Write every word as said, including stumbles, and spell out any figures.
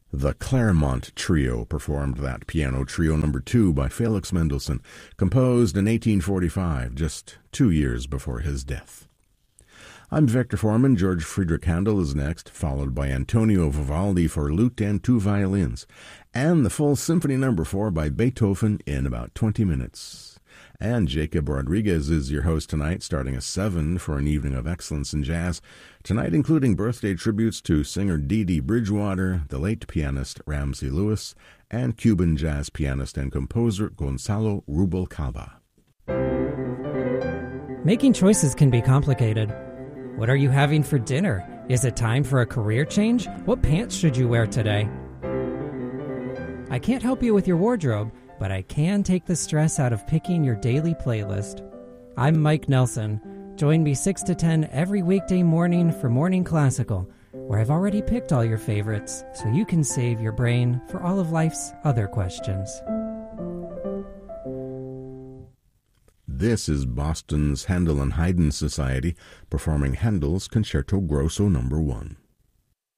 The Claremont Trio performed that piano trio number two by Felix Mendelssohn, composed in eighteen forty-five, just two years before his death. I'm Victor Foreman. George Friedrich Handel is next, followed by Antonio Vivaldi for lute and two violins, and the full Symphony number four by Beethoven in about twenty minutes. And Jacob Rodriguez is your host tonight, starting at seven for an evening of excellence in jazz. Tonight including birthday tributes to singer Dee Dee Bridgewater, the late pianist Ramsey Lewis, and Cuban jazz pianist and composer Gonzalo Rubalcaba. Making choices can be complicated. What are you having for dinner? Is it time for a career change? What pants should you wear today? I can't help you with your wardrobe, but I can take the stress out of picking your daily playlist. I'm Mike Nelson. Join me six to ten every weekday morning for Morning Classical, where I've already picked all your favorites, so you can save your brain for all of life's other questions. This is Boston's Handel and Haydn Society performing Handel's Concerto Grosso number one.